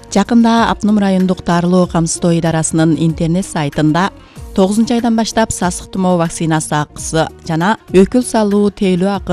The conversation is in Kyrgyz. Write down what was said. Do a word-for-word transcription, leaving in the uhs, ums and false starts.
Жакында Апнум райондук дарылоо камсыздоо идарасынын интернет сайтында тогузунчу айдан баштап сасык тумоо вакцинасы акысы жана өкүл салуу тейлөө акы